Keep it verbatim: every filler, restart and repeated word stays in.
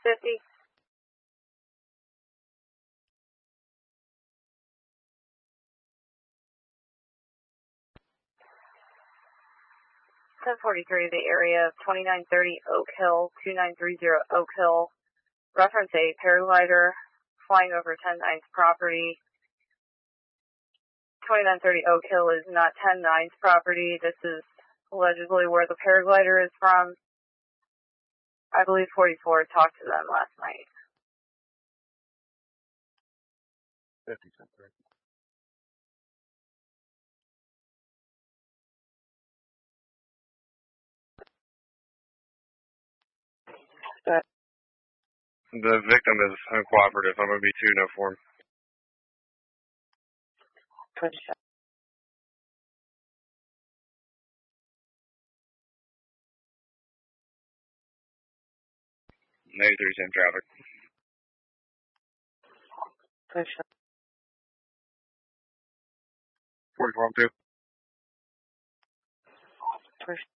fifty. ten forty-three, the area of twenty-nine thirty Oak Hill, two nine three zero Oak Hill. Reference a paraglider flying over ten nine's property. twenty-nine thirty Oak Hill is not ten nine's property. This is allegedly where the paraglider is from. I believe forty-four talked to them last night. fifty cents, right? The victim is uncooperative. I'm going to be two, no form. ninety-three, same traffic. Push up. forty-four, I'm two. Push.